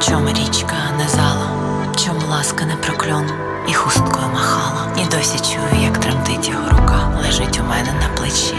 Чом річка не зала, чом ласка не прокльон, і хусткою махала. І досі чую, як тремтить його рука, лежить у мене на плечі.